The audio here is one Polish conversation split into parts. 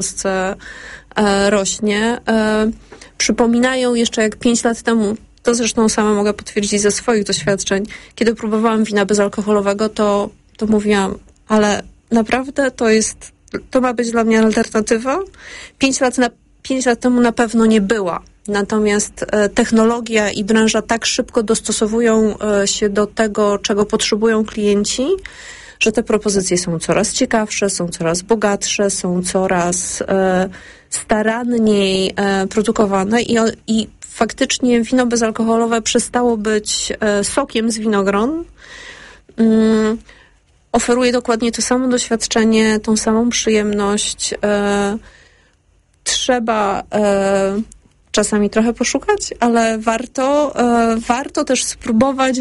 rośnie. Przypominają jeszcze jak 5 lat temu, to zresztą sama mogę potwierdzić ze swoich doświadczeń, kiedy próbowałam wina bezalkoholowego, to mówiłam, ale naprawdę to ma być dla mnie alternatywa? 5 lat temu na pewno nie była. Natomiast technologia i branża tak szybko dostosowują się do tego, czego potrzebują klienci, że te propozycje są coraz ciekawsze, są coraz bogatsze, są coraz staranniej produkowane i faktycznie wino bezalkoholowe przestało być sokiem z winogron. Oferuje dokładnie to samo doświadczenie, tą samą przyjemność. Trzeba czasami trochę poszukać, ale warto też spróbować,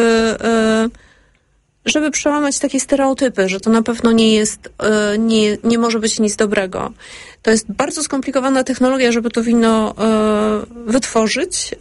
żeby przełamać takie stereotypy, że to na pewno nie może być nic dobrego. To jest bardzo skomplikowana technologia, żeby to wino wytworzyć,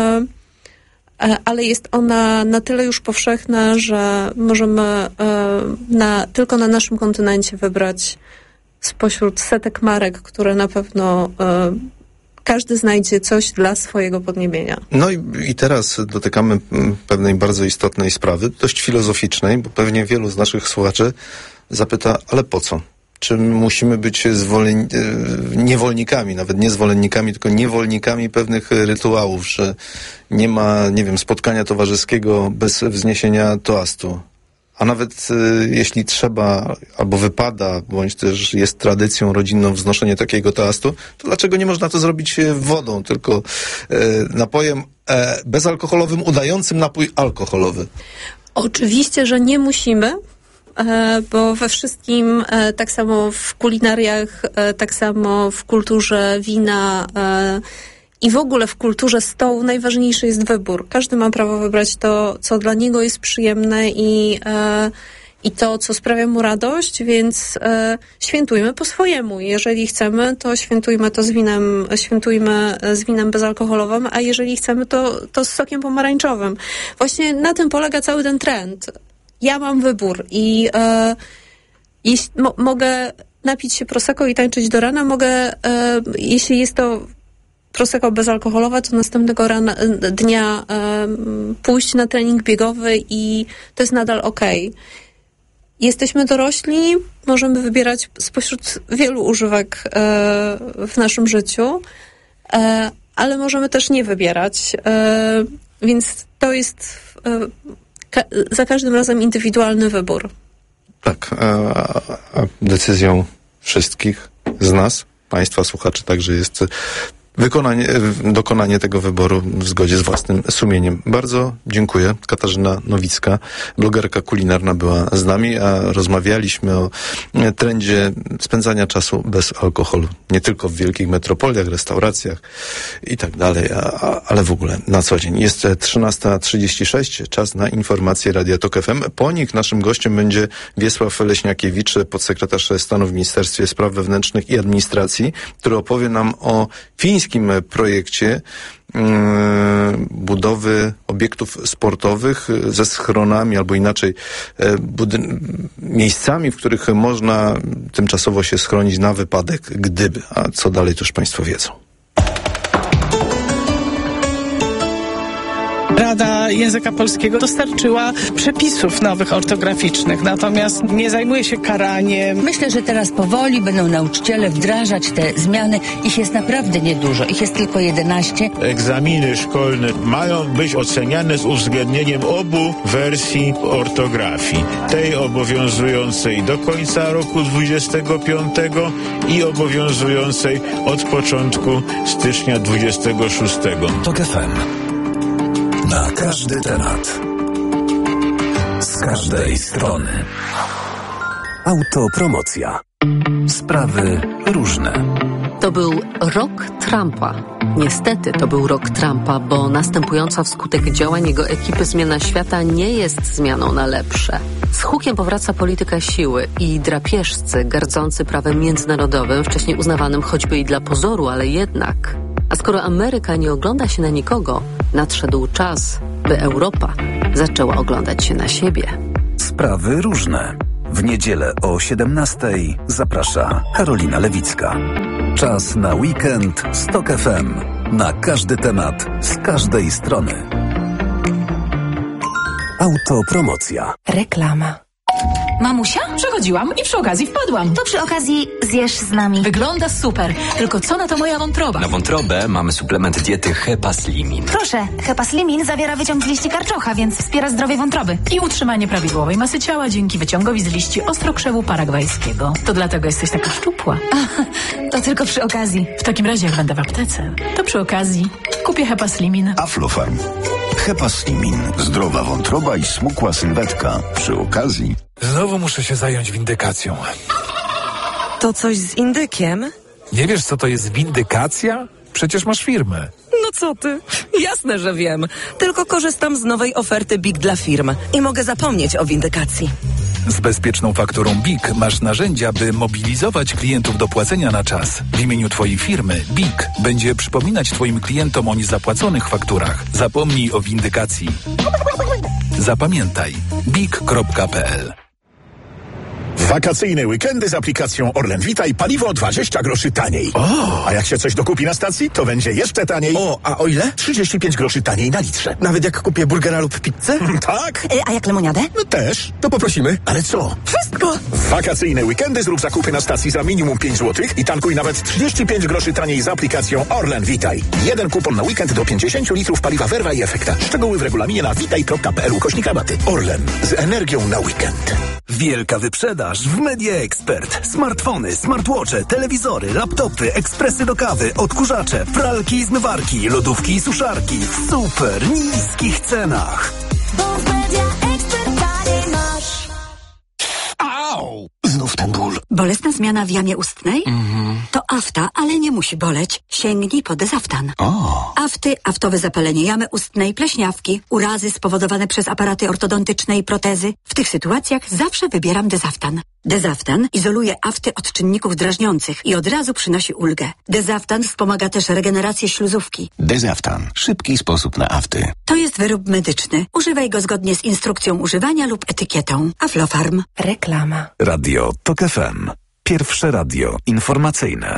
ale jest ona na tyle już powszechna, że możemy tylko na naszym kontynencie wybrać spośród setek marek, które na pewno każdy znajdzie coś dla swojego podniebienia. No i teraz dotykamy pewnej bardzo istotnej sprawy, dość filozoficznej, bo pewnie wielu z naszych słuchaczy zapyta, ale po co? Czy musimy być niewolnikami, nawet nie zwolennikami, tylko niewolnikami pewnych rytuałów, że nie ma, nie wiem, spotkania towarzyskiego bez wzniesienia toastu? A nawet jeśli trzeba, albo wypada, bądź też jest tradycją rodzinną wznoszenie takiego toastu, to dlaczego nie można to zrobić wodą, tylko napojem bezalkoholowym, udającym napój alkoholowy? Oczywiście, że nie musimy, bo we wszystkim, tak samo w kulinariach, tak samo w kulturze wina i w ogóle w kulturze stołu najważniejszy jest wybór. Każdy ma prawo wybrać to, co dla niego jest przyjemne i to, co sprawia mu radość, więc świętujmy po swojemu. Jeżeli chcemy, to świętujmy to świętujmy z winem bezalkoholowym, a jeżeli chcemy, to z sokiem pomarańczowym. Właśnie na tym polega cały ten trend. Ja mam wybór i mogę napić się prosecco i tańczyć do rana, mogę, jeśli jest to prosecco bezalkoholowe, to następnego dnia pójść na trening biegowy i to jest nadal okej. Jesteśmy dorośli, możemy wybierać spośród wielu używek w naszym życiu, ale możemy też nie wybierać, więc to jest za każdym razem indywidualny wybór. Tak, a decyzją wszystkich z nas, państwa słuchaczy, także jest dokonanie tego wyboru w zgodzie z własnym sumieniem. Bardzo dziękuję. Katarzyna Nowicka, blogerka kulinarna, była z nami, a rozmawialiśmy o trendzie spędzania czasu bez alkoholu. Nie tylko w wielkich metropoliach, restauracjach i tak dalej, ale w ogóle na co dzień. Jest 13:36, czas na informacje Radia Tok FM. Po nich naszym gościem będzie Wiesław Leśniakiewicz, podsekretarz stanu w Ministerstwie Spraw Wewnętrznych i Administracji, który opowie nam o fińskim projekcie budowy obiektów sportowych ze schronami, albo inaczej miejscami, w których można tymczasowo się schronić na wypadek gdyby. A co dalej, to już państwo wiedzą. Rada Języka Polskiego dostarczyła przepisów nowych ortograficznych, natomiast nie zajmuje się karaniem. Myślę, że teraz powoli będą nauczyciele wdrażać te zmiany. Ich jest naprawdę niedużo. Ich jest tylko 11. Egzaminy szkolne mają być oceniane z uwzględnieniem obu wersji ortografii. Tej obowiązującej do końca roku 25 i obowiązującej od początku stycznia 26. Tok FM. Na każdy temat. Z każdej strony. Autopromocja. Sprawy różne. To był rok Trumpa. Niestety to był rok Trumpa, bo następująca wskutek działań jego ekipy zmiana świata nie jest zmianą na lepsze. Z hukiem powraca polityka siły i drapieżcy gardzący prawem międzynarodowym, wcześniej uznawanym choćby i dla pozoru, ale jednak. A skoro Ameryka nie ogląda się na nikogo, nadszedł czas, by Europa zaczęła oglądać się na siebie. Sprawy różne. W niedzielę o 17:00 zaprasza Karolina Lewicka. Czas na weekend z TOK FM. Na każdy temat, z każdej strony. Autopromocja. Reklama. Mamusia? Przechodziłam i przy okazji wpadłam. To przy okazji zjesz z nami. Wygląda super. Tylko co na to moja wątroba? Na wątrobę mamy suplement diety Hepaslimin. Proszę, Hepaslimin zawiera wyciąg z liści karczocha, więc wspiera zdrowie wątroby. I utrzymanie prawidłowej masy ciała dzięki wyciągowi z liści ostrokrzewu paragwajskiego. To dlatego jesteś taka szczupła. To tylko przy okazji. W takim razie jak będę w aptece, to przy okazji kupię Hepaslimin. Aflofarm. Hepaslimin. Zdrowa wątroba i smukła sylwetka. Przy okazji... Znowu muszę się zająć windykacją. To coś z indykiem? Nie wiesz, co to jest windykacja? Przecież masz firmę. No co ty? Jasne, że wiem. Tylko korzystam z nowej oferty BIG dla firm i mogę zapomnieć o windykacji. Z bezpieczną fakturą BIG masz narzędzia, by mobilizować klientów do płacenia na czas. W imieniu twojej firmy BIG będzie przypominać twoim klientom o niezapłaconych fakturach. Zapomnij o windykacji. Zapamiętaj. BIG.pl. Wakacyjne weekendy z aplikacją Orlen Vitaj paliwo 20 groszy taniej. O! A jak się coś dokupi na stacji, to będzie jeszcze taniej. O, a o ile? 35 groszy taniej na litrze. Nawet jak kupię burgera lub pizzę? Tak. A jak lemoniadę? No też. To poprosimy. Ale co? Wszystko! W wakacyjne weekendy zrób zakupy na stacji za minimum 5 zł i tankuj nawet 35 groszy taniej z aplikacją Orlen Vitaj. Jeden kupon na weekend do 50 litrów paliwa Verva i Efekta. Szczegóły w regulaminie na vitaj.pl/rabaty. Orlen. Z energią na weekend. Wielka wyprzedaż w Media Expert. Smartfony, smartwatche, telewizory, laptopy, ekspresy do kawy, odkurzacze, pralki i zmywarki, lodówki i suszarki w super niskich cenach. Bo w Media Expert taniej masz. Au! Znów ten ból. Bolesna zmiana w jamie ustnej? To afta, ale nie musi boleć. Sięgnij po Dezaftan. Afty, aftowe zapalenie jamy ustnej, pleśniawki, urazy spowodowane przez aparaty ortodontyczne i protezy. W tych sytuacjach zawsze wybieram Dezaftan. Dezaftan izoluje afty od czynników drażniących i od razu przynosi ulgę. Dezaftan wspomaga też regenerację śluzówki. Dezaftan. Szybki sposób na afty. To jest wyrób medyczny. Używaj go zgodnie z instrukcją używania lub etykietą. Aflofarm. Reklama. Radio TOK FM. Pierwsze radio informacyjne.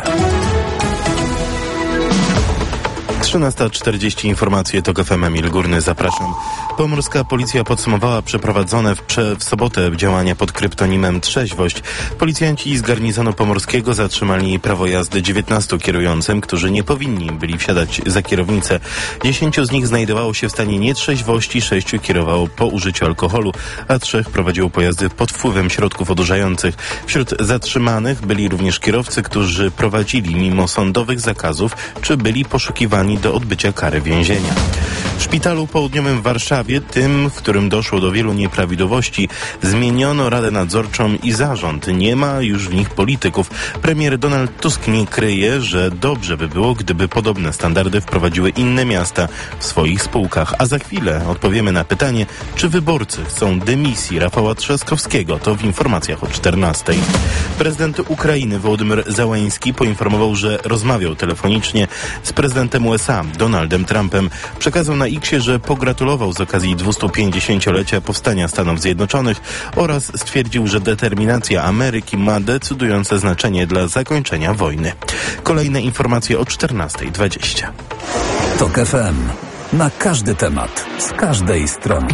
13:40 informacje TOK FM. Emil Górny, zapraszam. Pomorska policja podsumowała przeprowadzone w sobotę działania pod kryptonimem Trzeźwość. Policjanci z garnizonu pomorskiego zatrzymali prawo jazdy 19 kierującym, którzy nie powinni byli wsiadać za kierownicę. 10 z nich znajdowało się w stanie nietrzeźwości, 6 kierowało po użyciu alkoholu, a 3 prowadziło pojazdy pod wpływem środków odurzających. Wśród zatrzymanych byli również kierowcy, którzy prowadzili mimo sądowych zakazów, czy byli poszukiwani do odbycia kary więzienia. W szpitalu południowym w Warszawie, tym, w którym doszło do wielu nieprawidłowości, zmieniono Radę Nadzorczą i zarząd. Nie ma już w nich polityków. Premier Donald Tusk nie kryje, że dobrze by było, gdyby podobne standardy wprowadziły inne miasta w swoich spółkach. A za chwilę odpowiemy na pytanie, czy wyborcy chcą dymisji Rafała Trzaskowskiego. To w informacjach o 14:00. Prezydent Ukrainy Wołodymyr Zełański poinformował, że rozmawiał telefonicznie z prezydentem USA Donaldem Trumpem. Przekazał na X-ie, że pogratulował z okazji 250-lecia powstania Stanów Zjednoczonych oraz stwierdził, że determinacja Ameryki ma decydujące znaczenie dla zakończenia wojny. Kolejne informacje o 14:20. TOK FM. Na każdy temat, z każdej strony.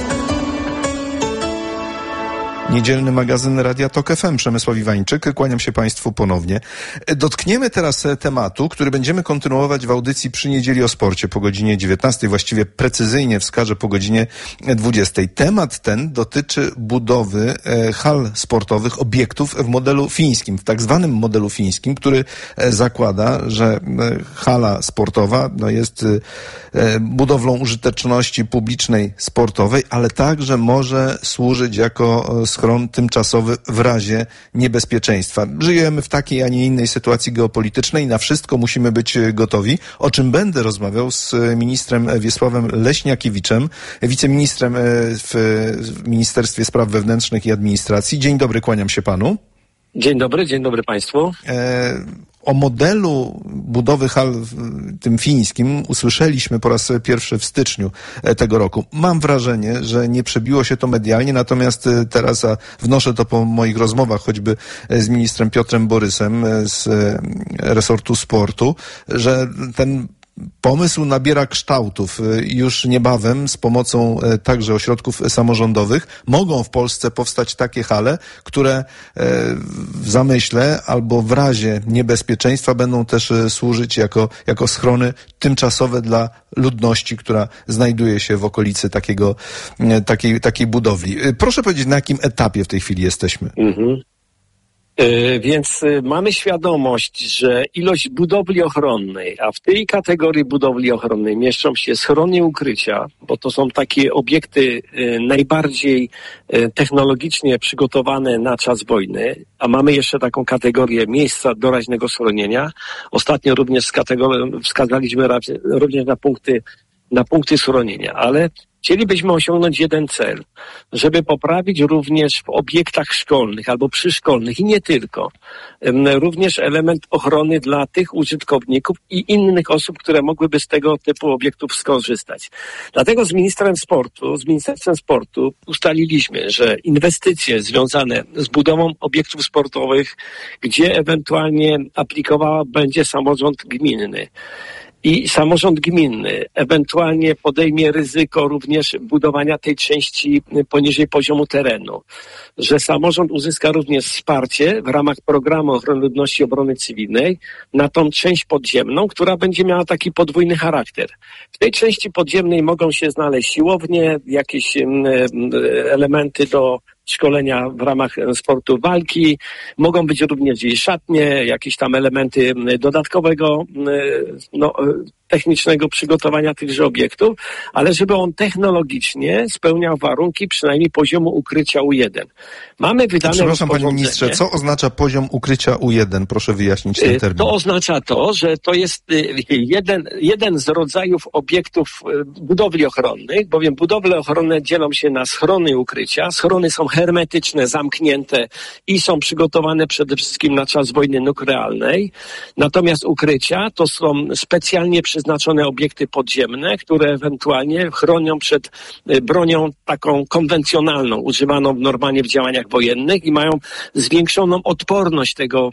Niedzielny magazyn Radia TOK FM. Przemysław Iwańczyk. Kłaniam się Państwu ponownie. Dotkniemy teraz tematu, który będziemy kontynuować w audycji przy niedzieli o sporcie po godzinie 19. Właściwie precyzyjnie wskażę po godzinie 20. Temat ten dotyczy budowy hal sportowych, obiektów w modelu fińskim, w tak zwanym modelu fińskim, który zakłada, że hala sportowa jest budowlą użyteczności publicznej sportowej, ale także może służyć jako schron tymczasowy w razie niebezpieczeństwa. Żyjemy w takiej, a nie innej sytuacji geopolitycznej. Na wszystko musimy być gotowi, o czym będę rozmawiał z ministrem Wiesławem Leśniakiewiczem, wiceministrem w Ministerstwie Spraw Wewnętrznych i Administracji. Dzień dobry, kłaniam się panu. Dzień dobry Państwu. O modelu budowy hal w tym fińskim usłyszeliśmy po raz pierwszy w styczniu tego roku. Mam wrażenie, że nie przebiło się to medialnie, natomiast teraz, a wnoszę to po moich rozmowach choćby z ministrem Piotrem Borysem z resortu sportu, że ten pomysł nabiera kształtów. Już niebawem z pomocą także ośrodków samorządowych mogą w Polsce powstać takie hale, które w zamyśle albo w razie niebezpieczeństwa będą też służyć jako schrony tymczasowe dla ludności, która znajduje się w okolicy takiej budowli. Proszę powiedzieć, na jakim etapie w tej chwili jesteśmy? Więc mamy świadomość, że ilość budowli ochronnej, a w tej kategorii budowli ochronnej mieszczą się schrony i ukrycia, bo to są takie obiekty najbardziej technologicznie przygotowane na czas wojny, a mamy jeszcze taką kategorię miejsca doraźnego schronienia. Ostatnio również wskazaliśmy również na punkty schronienia, ale chcielibyśmy osiągnąć jeden cel, żeby poprawić również w obiektach szkolnych albo przyszkolnych i nie tylko, również element ochrony dla tych użytkowników i innych osób, które mogłyby z tego typu obiektów skorzystać. Dlatego z Ministerstwem Sportu ustaliliśmy, że inwestycje związane z budową obiektów sportowych, gdzie ewentualnie aplikowała będzie samorząd gminny, i samorząd gminny ewentualnie podejmie ryzyko również budowania tej części poniżej poziomu terenu, że samorząd uzyska również wsparcie w ramach programu ochrony ludności i obrony cywilnej na tą część podziemną, która będzie miała taki podwójny charakter. W tej części podziemnej mogą się znaleźć siłownie, jakieś elementy do szkolenia w ramach sportu walki, mogą być również i szatnie, jakieś tam elementy dodatkowego, technicznego przygotowania tychże obiektów, ale żeby on technologicznie spełniał warunki przynajmniej poziomu ukrycia U1. Mamy wydane Przepraszam, panie ministrze, co oznacza poziom ukrycia U1? Proszę wyjaśnić ten termin. To oznacza to, że to jest jeden z rodzajów obiektów budowli ochronnych, bowiem budowle ochronne dzielą się na schrony i ukrycia. Schrony są hermetyczne, zamknięte i są przygotowane przede wszystkim na czas wojny nuklearnej. Natomiast ukrycia to są specjalnie przeznaczone obiekty podziemne, które ewentualnie chronią przed bronią taką konwencjonalną, używaną normalnie w działaniach wojennych i mają zwiększoną odporność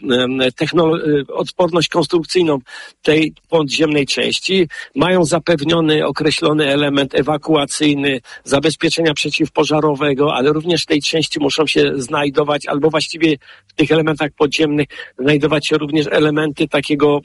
odporność konstrukcyjną tej podziemnej części. Mają zapewniony określony element ewakuacyjny, zabezpieczenia przeciwpożarowego, ale również w tej części muszą się znajdować, albo właściwie w tych elementach podziemnych znajdować się również elementy takiego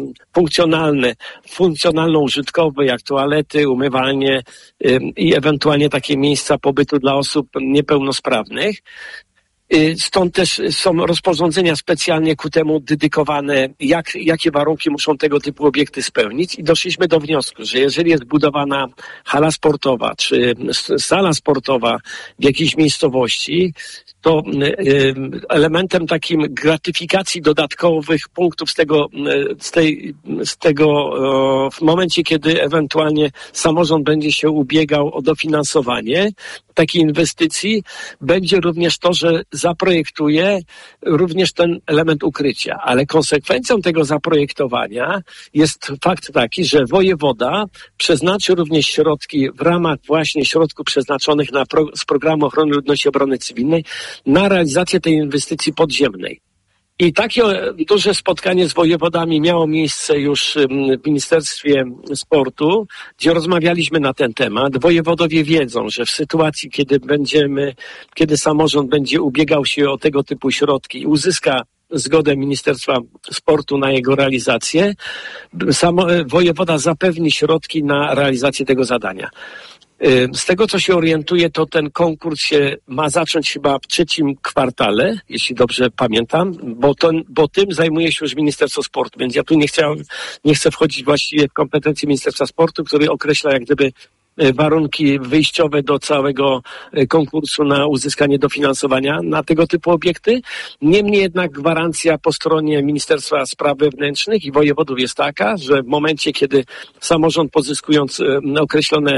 funkcjonalno-użytkowe, jak toalety, umywalnie i ewentualnie takie miejsca pobytu dla osób niepełnosprawnych. Stąd też są rozporządzenia specjalnie ku temu dedykowane, jakie warunki muszą tego typu obiekty spełnić i doszliśmy do wniosku, że jeżeli jest budowana hala sportowa czy sala sportowa w jakiejś miejscowości, to elementem takim gratyfikacji dodatkowych punktów z tego w momencie, kiedy ewentualnie samorząd będzie się ubiegał o dofinansowanie takiej inwestycji, będzie również to, że zaprojektuje również ten element ukrycia. Ale konsekwencją tego zaprojektowania jest fakt taki, że wojewoda przeznaczy również środki w ramach właśnie środków przeznaczonych z programu ochrony ludności i obrony cywilnej na realizację tej inwestycji podziemnej. I takie duże spotkanie z wojewodami miało miejsce już w Ministerstwie Sportu, gdzie rozmawialiśmy na ten temat. Wojewodowie wiedzą, że w sytuacji, kiedy samorząd będzie ubiegał się o tego typu środki i uzyska zgodę Ministerstwa Sportu na jego realizację, wojewoda zapewni środki na realizację tego zadania. Z tego, co się orientuję, to ten konkurs się ma zacząć chyba w trzecim kwartale, jeśli dobrze pamiętam, bo tym zajmuje się już Ministerstwo Sportu, więc ja tu nie chcę wchodzić właściwie w kompetencje Ministerstwa Sportu, który określa jak gdyby warunki wyjściowe do całego konkursu na uzyskanie dofinansowania na tego typu obiekty. Niemniej jednak gwarancja po stronie Ministerstwa Spraw Wewnętrznych i wojewodów jest taka, że w momencie, kiedy samorząd pozyskując określone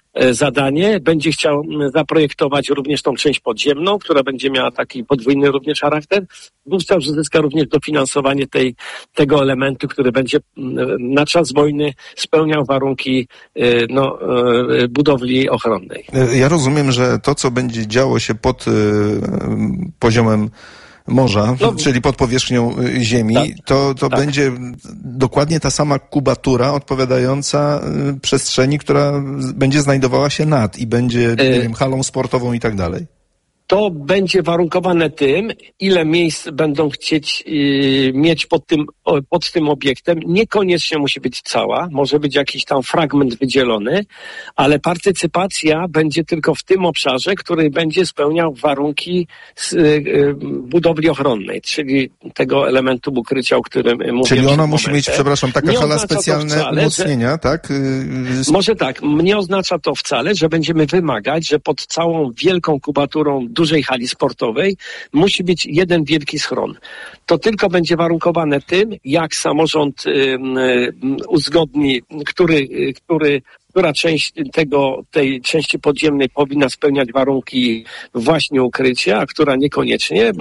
zadanie. Będzie chciał zaprojektować również tą część podziemną, która będzie miała taki podwójny również charakter. Wówczas uzyska również dofinansowanie tego elementu, który będzie na czas wojny spełniał warunki budowli ochronnej. Ja rozumiem, że to, co będzie działo się pod poziomem morza, czyli pod powierzchnią ziemi, to będzie dokładnie ta sama kubatura odpowiadająca przestrzeni, która będzie znajdowała się nad i będzie, nie wiem, halą sportową i tak dalej. To będzie warunkowane tym, ile miejsc będą chcieć mieć pod tym obiektem. Niekoniecznie musi być cała, może być jakiś tam fragment wydzielony, ale partycypacja będzie tylko w tym obszarze, który będzie spełniał warunki budowli ochronnej, czyli tego elementu ukrycia, o którym mówiłem. Czyli ona musi mieć, taka hala specjalne umocnienia, tak? Może tak, nie oznacza to wcale, że będziemy wymagać, że pod całą wielką kubaturą dużej hali sportowej musi być jeden wielki schron. To tylko będzie warunkowane tym, jak samorząd uzgodni, która część tej części podziemnej powinna spełniać warunki właśnie ukrycia, a która niekoniecznie,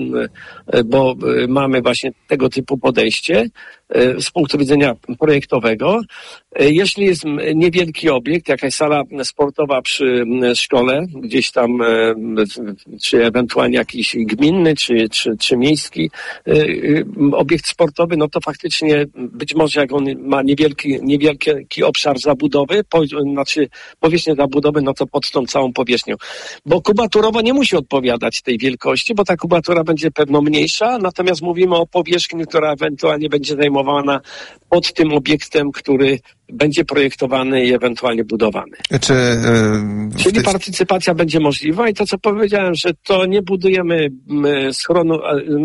bo mamy właśnie tego typu podejście z punktu widzenia projektowego. Jeśli jest niewielki obiekt, jakaś sala sportowa przy szkole, gdzieś tam, czy ewentualnie jakiś gminny, czy miejski obiekt sportowy, no to faktycznie być może jak on ma niewielki obszar zabudowy, powierzchnię zabudowy, no to pod tą całą powierzchnią. Bo kubaturowo nie musi odpowiadać tej wielkości, bo ta kubatura będzie pewno mniejsza, natomiast mówimy o powierzchni, która ewentualnie będzie zajmowana pod tym obiektem, który będzie projektowany i ewentualnie budowany. Czyli partycypacja będzie możliwa i to, co powiedziałem, że to nie budujemy schronu,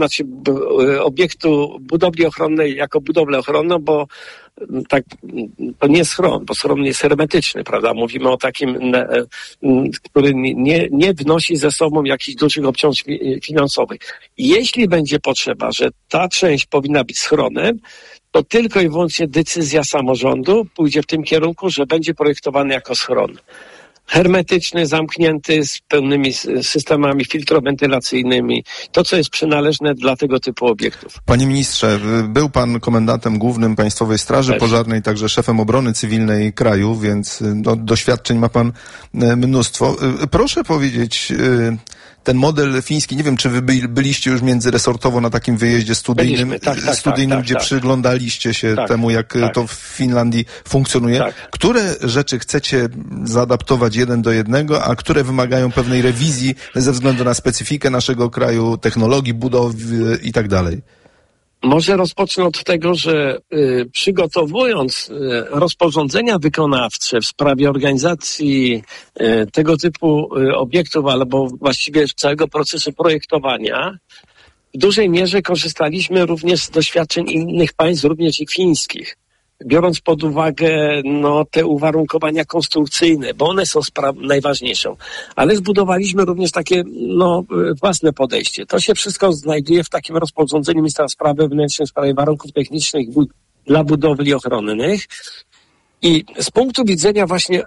obiektu budowli ochronnej jako budowlę ochronną, bo tak, to nie jest schron, bo schron jest hermetyczny, prawda? Mówimy o takim, który nie wnosi ze sobą jakichś dużych obciążeń finansowych. Jeśli będzie potrzeba, że ta część powinna być schronem, to tylko i wyłącznie decyzja samorządu pójdzie w tym kierunku, że będzie projektowany jako schron. Hermetyczny, zamknięty, z pełnymi systemami filtrowentylacyjnymi. To, co jest przynależne dla tego typu obiektów. Panie ministrze, był pan komendantem głównym Państwowej Straży Pożarnej, także szefem obrony cywilnej kraju, więc doświadczeń ma pan mnóstwo. Proszę powiedzieć, ten model fiński, nie wiem, czy wy byliście już międzyresortowo na takim wyjeździe studyjnym, gdzie przyglądaliście się temu, jak to w Finlandii funkcjonuje. Które rzeczy chcecie zaadaptować 1:1, a które wymagają pewnej rewizji ze względu na specyfikę naszego kraju, technologii budowy i tak dalej? Może rozpocznę od tego, że przygotowując rozporządzenia wykonawcze w sprawie organizacji tego typu obiektów, albo właściwie całego procesu projektowania, w dużej mierze korzystaliśmy również z doświadczeń innych państw, również i fińskich. Biorąc pod uwagę te uwarunkowania konstrukcyjne, bo one są najważniejszą. Ale zbudowaliśmy również takie własne podejście. To się wszystko znajduje w takim rozporządzeniu ministra spraw wewnętrznych w sprawie warunków technicznych dla budowli ochronnych. I z punktu widzenia właśnie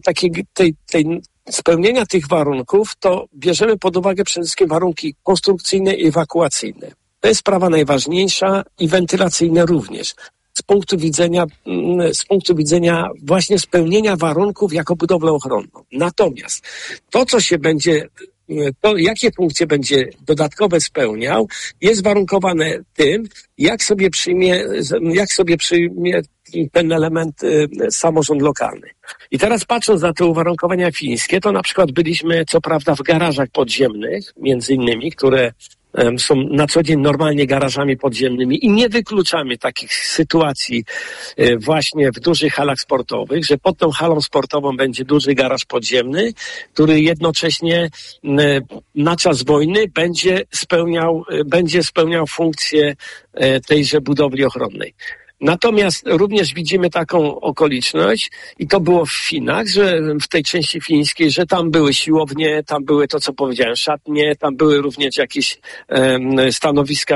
tej spełnienia tych warunków, to bierzemy pod uwagę przede wszystkim warunki konstrukcyjne i ewakuacyjne. To jest sprawa najważniejsza i wentylacyjne również. Z punktu widzenia właśnie spełnienia warunków jako budowlę ochronną. Natomiast to, co się będzie, jakie funkcje będzie dodatkowe spełniał, jest warunkowane tym, jak sobie przyjmie ten element samorząd lokalny. I teraz patrząc na te uwarunkowania fińskie, to na przykład byliśmy co prawda w garażach podziemnych, między innymi, które są na co dzień normalnie garażami podziemnymi i nie wykluczamy takich sytuacji właśnie w dużych halach sportowych, że pod tą halą sportową będzie duży garaż podziemny, który jednocześnie na czas wojny będzie spełniał funkcję tejże budowli ochronnej. Natomiast również widzimy taką okoliczność i to było w Chinach, że w tej części fińskiej, że tam były siłownie, tam były to, co powiedziałem, szatnie, tam były również jakieś stanowiska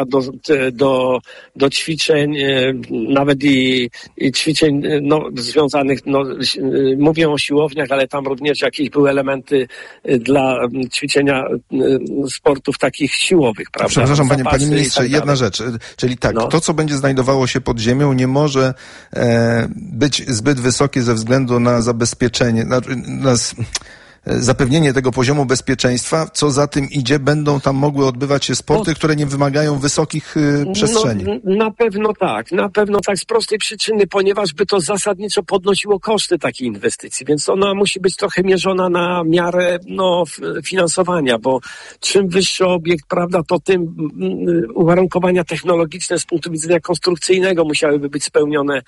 do ćwiczeń, nawet i ćwiczeń związanych, mówię o siłowniach, ale tam również jakieś były elementy dla ćwiczenia sportów takich siłowych, prawda? Przepraszam, panie ministrze, jedna rzecz, czyli tak, to, co będzie znajdowało się pod ziemią, nie może być zbyt wysokie ze względu na zabezpieczenie, na zapewnienie tego poziomu bezpieczeństwa. Co za tym idzie, będą tam mogły odbywać się sporty, które nie wymagają wysokich przestrzeni. Na pewno tak, z prostej przyczyny, ponieważ by to zasadniczo podnosiło koszty takiej inwestycji, więc ona musi być trochę mierzona na miarę finansowania, bo czym wyższy obiekt, prawda, to tym uwarunkowania technologiczne z punktu widzenia konstrukcyjnego musiałyby być spełnione,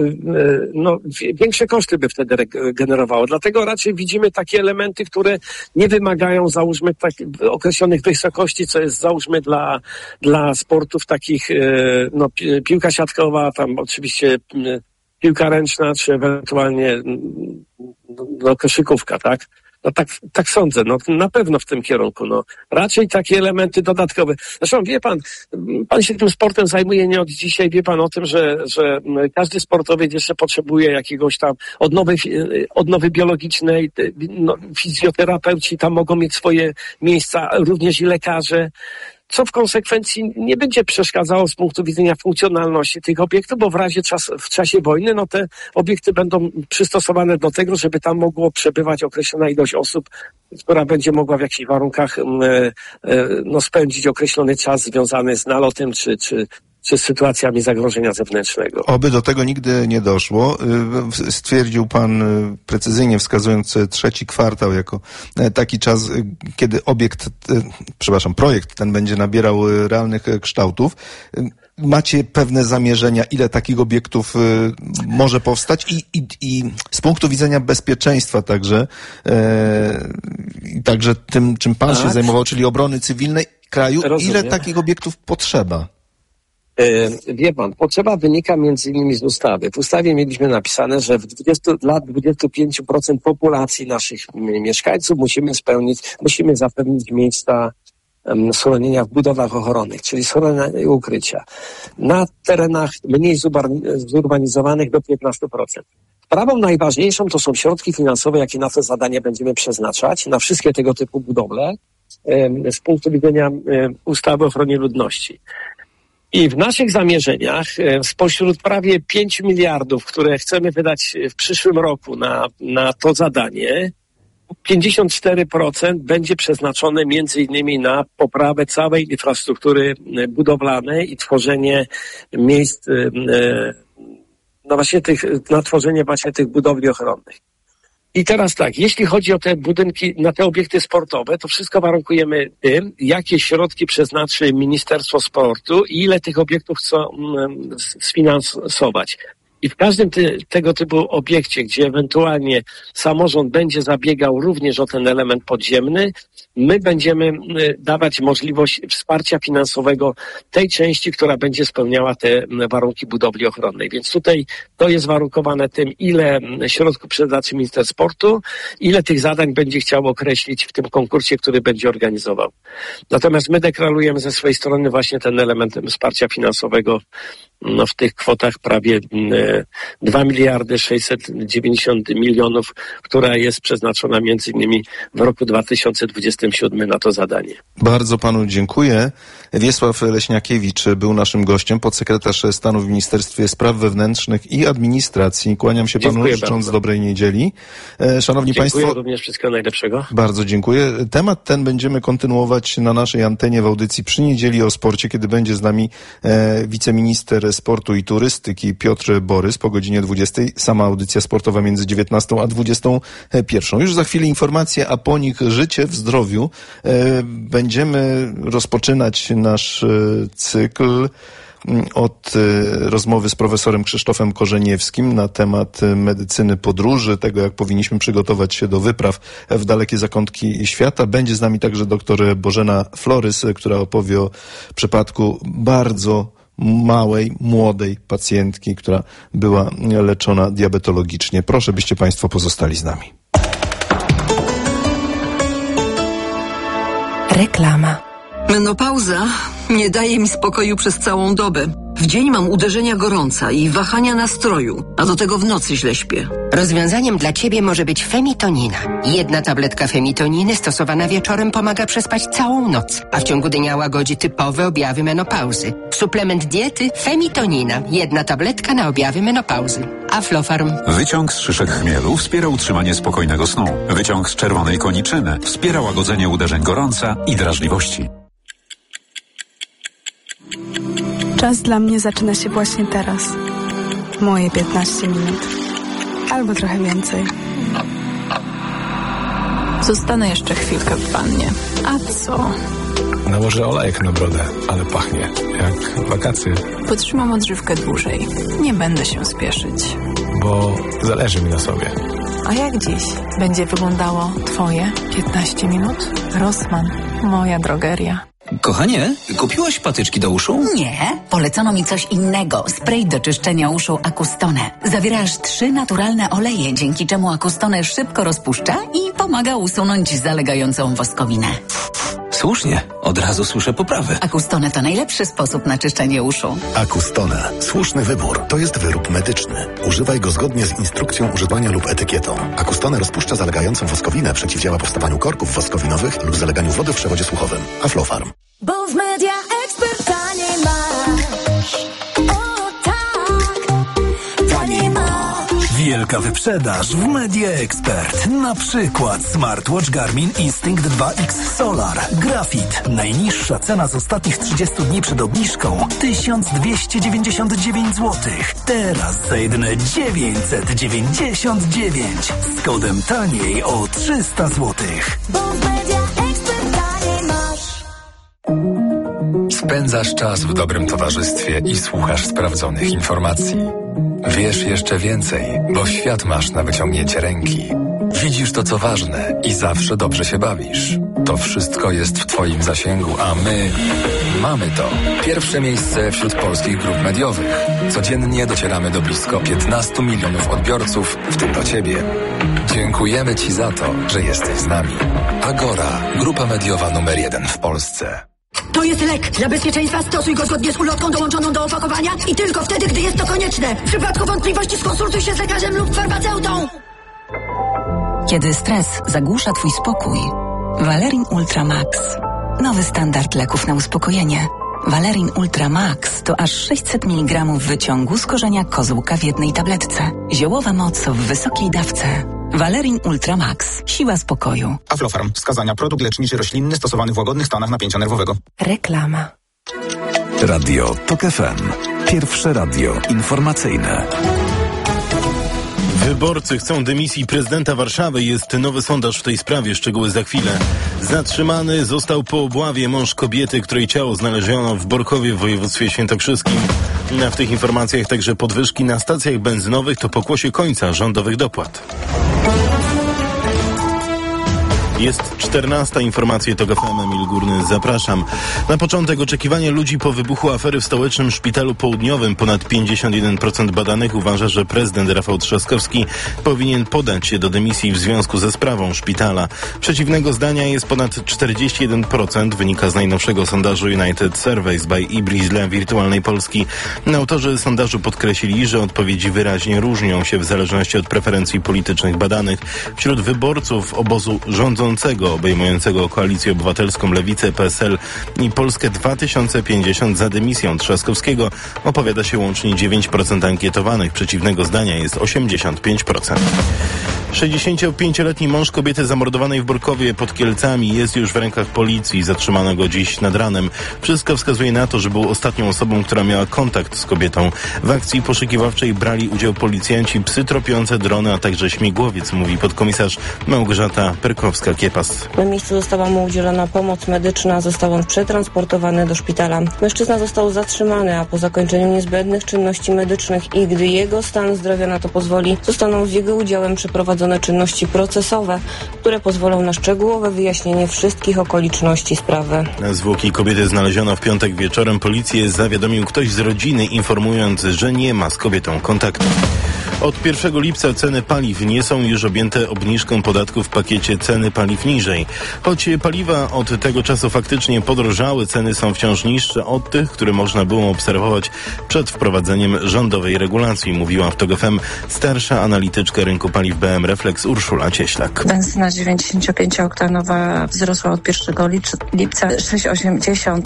większe koszty by wtedy generowało. Dlatego raczej widzimy takie elementy, które nie wymagają, załóżmy, określonych wysokości, co jest, załóżmy, dla sportów takich, piłka siatkowa, tam oczywiście piłka ręczna, czy ewentualnie koszykówka, tak? Tak sądzę, na pewno w tym kierunku, raczej takie elementy dodatkowe. Zresztą wie pan się tym sportem zajmuje nie od dzisiaj, wie pan o tym, że każdy sportowiec jeszcze potrzebuje jakiegoś tam odnowy biologicznej, fizjoterapeuci tam mogą mieć swoje miejsca, również i lekarze, co w konsekwencji nie będzie przeszkadzało z punktu widzenia funkcjonalności tych obiektów, bo w czasie wojny te obiekty będą przystosowane do tego, żeby tam mogło przebywać określona ilość osób, która będzie mogła w jakichś warunkach spędzić określony czas związany z nalotem czy sytuacjami zagrożenia zewnętrznego. Oby do tego nigdy nie doszło. Stwierdził pan, precyzyjnie wskazując trzeci kwartał jako taki czas, kiedy projekt ten będzie nabierał realnych kształtów. Macie pewne zamierzenia, ile takich obiektów może powstać i z punktu widzenia bezpieczeństwa także tym, czym pan się zajmował, czyli obrony cywilnej kraju, ile takich obiektów potrzeba? Wie pan, potrzeba wynika między innymi z ustawy. W ustawie mieliśmy napisane, że dla 25% populacji naszych mieszkańców musimy zapewnić miejsca schronienia w budowlach ochronnych, czyli schronienia i ukrycia. Na terenach mniej zurbanizowanych do 15%. Sprawą najważniejszą to są środki finansowe, jakie na to zadanie będziemy przeznaczać, na wszystkie tego typu budowle z punktu widzenia ustawy o ochronie ludności. I w naszych zamierzeniach spośród prawie 5 miliardów, które chcemy wydać w przyszłym roku na to zadanie, 54% będzie przeznaczone między innymi na poprawę całej infrastruktury budowlanej i tworzenie miejsc, na tworzenie właśnie tych budowli ochronnych. I teraz tak, jeśli chodzi o te budynki, na te obiekty sportowe, to wszystko warunkujemy tym, jakie środki przeznaczy Ministerstwo Sportu i ile tych obiektów chcą sfinansować. I w każdym tego typu obiekcie, gdzie ewentualnie samorząd będzie zabiegał również o ten element podziemny, my będziemy dawać możliwość wsparcia finansowego tej części, która będzie spełniała te warunki budowli ochronnej. Więc tutaj to jest warunkowane tym, ile środków przeznaczy minister sportu, ile tych zadań będzie chciał określić w tym konkursie, który będzie organizował. Natomiast my deklarujemy ze swojej strony właśnie ten element wsparcia finansowego w tych kwotach prawie 2 miliardy 690 milionów, która jest przeznaczona między innymi w roku 2027 na to zadanie. Bardzo panu dziękuję. Wiesław Leśniakiewicz był naszym gościem, podsekretarz stanu w Ministerstwie Spraw Wewnętrznych i Administracji. Kłaniam się panu, życząc dobrej niedzieli. Szanowni Państwo. Dziękuję również, wszystkiego najlepszego. Bardzo dziękuję. Temat ten będziemy kontynuować na naszej antenie w audycji Przy Niedzieli o Sporcie, kiedy będzie z nami wiceminister sportu i turystyki Piotr Borys po godzinie 20. Sama audycja sportowa między 19 a 21. Już za chwilę informacje, a po nich życie w zdrowiu. Będziemy rozpoczynać nasz cykl od rozmowy z profesorem Krzysztofem Korzeniewskim na temat medycyny podróży, tego jak powinniśmy przygotować się do wypraw w dalekie zakątki świata. Będzie z nami także doktor Bożena Florys, która opowie o przypadku bardzo małej, młodej pacjentki, która była leczona diabetologicznie. Proszę, byście Państwo pozostali z nami. Reklama. Menopauza nie daje mi spokoju przez całą dobę. W dzień mam uderzenia gorąca i wahania nastroju, a do tego w nocy źle śpię. Rozwiązaniem dla Ciebie może być femitonina. 1 tabletka femitoniny stosowana wieczorem pomaga przespać całą noc, a w ciągu dnia łagodzi typowe objawy menopauzy. Suplement diety femitonina. 1 tabletka na objawy menopauzy. Aflofarm. Wyciąg z szyszek chmielu wspiera utrzymanie spokojnego snu. Wyciąg z czerwonej koniczyny wspiera łagodzenie uderzeń gorąca i drażliwości. Czas dla mnie zaczyna się właśnie teraz. Moje 15 minut. Albo trochę więcej. Zostanę jeszcze chwilkę w wannie. A co? Nałożę olejek na brodę, ale pachnie jak wakacje. Potrzymam odżywkę dłużej. Nie będę się spieszyć. Bo zależy mi na sobie. A jak dziś będzie wyglądało Twoje 15 minut? Rossmann, moja drogeria. Kochanie, kupiłaś patyczki do uszu? Nie, polecono mi coś innego. Spray do czyszczenia uszu Acustone. Zawiera aż 3 naturalne oleje, dzięki czemu Acustone szybko rozpuszcza i pomaga usunąć zalegającą woskowinę. Słusznie, od razu słyszę poprawę. Acustone to najlepszy sposób na czyszczenie uszu. Acustone. Słuszny wybór. To jest wyrób medyczny. Używaj go zgodnie z instrukcją używania lub etykietą. Acustone rozpuszcza zalegającą woskowinę, przeciwdziała powstawaniu korków woskowinowych lub zaleganiu wody w przewodzie słuchowym. Aflofarm. Bo w Media Expert taniej masz. O tak, taniej masz. Wielka wyprzedaż w Media Expert. Na przykład smartwatch Garmin Instinct 2X Solar Graphite. Najniższa cena z ostatnich 30 dni przed obniżką 1299 zł. Teraz za jedyne 999 z kodem taniej o 300 zł. Bo w Media Expert taniej masz. Spędzasz czas w dobrym towarzystwie i słuchasz sprawdzonych informacji. Wiesz jeszcze więcej, bo świat masz na wyciągnięcie ręki. Widzisz to, co ważne i zawsze dobrze się bawisz. To wszystko jest w Twoim zasięgu, a my mamy to. Pierwsze miejsce wśród polskich grup mediowych. Codziennie docieramy do blisko 15 milionów odbiorców, w tym do Ciebie. Dziękujemy Ci za to, że jesteś z nami. Agora, grupa mediowa numer 1 w Polsce. To jest lek. Dla bezpieczeństwa stosuj go zgodnie z ulotką dołączoną do opakowania i tylko wtedy, gdy jest to konieczne. W przypadku wątpliwości skonsultuj się z lekarzem lub farmaceutą. Kiedy stres zagłusza Twój spokój, Valerin Ultra Max. Nowy standard leków na uspokojenie. Valerin Ultra Max to aż 600 mg wyciągu z korzenia kozłka w jednej tabletce. Ziołowa moc w wysokiej dawce. Valerin Ultra Max. Siła spokoju. Aflofarm. Wskazania. Produkt leczniczy roślinny stosowany w łagodnych stanach napięcia nerwowego. Reklama. Radio TOK FM. Pierwsze radio informacyjne. Wyborcy chcą dymisji prezydenta Warszawy. Jest nowy sondaż w tej sprawie. Szczegóły za chwilę. Zatrzymany został po obławie mąż kobiety, której ciało znaleziono w Borkowie w województwie świętokrzyskim. W tych informacjach także podwyżki na stacjach benzynowych to pokłosie końca rządowych dopłat. Jest 14. Informacje TOK FM. Emil Górny, zapraszam. Na początek oczekiwania ludzi po wybuchu afery w stołecznym szpitalu południowym. Ponad 51% badanych uważa, że prezydent Rafał Trzaskowski powinien podać się do dymisji w związku ze sprawą szpitala. Przeciwnego zdania jest ponad 41%, wynika z najnowszego sondażu United Surveys by Ibris dla Wirtualnej Polski. Autorzy sondażu podkreślili, że odpowiedzi wyraźnie różnią się w zależności od preferencji politycznych badanych. Wśród wyborców obozu rządzącego, obejmującego Koalicję Obywatelską, Lewicę, PSL i Polskę 2050 za dymisją Trzaskowskiego opowiada się łącznie 9% ankietowanych. Przeciwnego zdania jest 85%. 65-letni mąż kobiety zamordowanej w Borkowie pod Kielcami jest już w rękach policji. Zatrzymano go dziś nad ranem. Wszystko wskazuje na to, że był ostatnią osobą, która miała kontakt z kobietą. W akcji poszukiwawczej brali udział policjanci, psy tropiące, drony, a także śmigłowiec, mówi podkomisarz Małgorzata Perkowska-Kiepas. Na miejscu została mu udzielona pomoc medyczna, został on przetransportowany do szpitala. Mężczyzna został zatrzymany, a po zakończeniu niezbędnych czynności medycznych i gdy jego stan zdrowia na to pozwoli, zostaną z jego udziałem przeprowadzone przeprowadzone czynności procesowe, które pozwolą na szczegółowe wyjaśnienie wszystkich okoliczności sprawy. Zwłoki kobiety znaleziono w piątek wieczorem. Policję zawiadomił ktoś z rodziny, informując, że nie ma z kobietą kontaktu. Od 1 lipca ceny paliw nie są już objęte obniżką podatku w pakiecie ceny paliw niżej. Choć paliwa od tego czasu faktycznie podrożały, ceny są wciąż niższe od tych, które można było obserwować przed wprowadzeniem rządowej regulacji, mówiła w TOG FM starsza analityczka rynku paliw BM Reflex Urszula Cieślak. Benzyna 95-oktanowa wzrosła od 1 lipca 6,80,